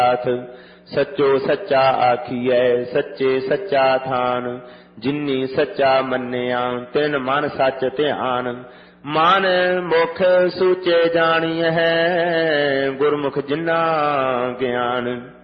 सच्चो सच्चा आखिए सच्चे सच्चा थान। जिन्नी सच्चा मन्निया तिन मन सच ध्यान। मन मुख सूचे जानी है गुरमुख जिन्ना ज्ञान।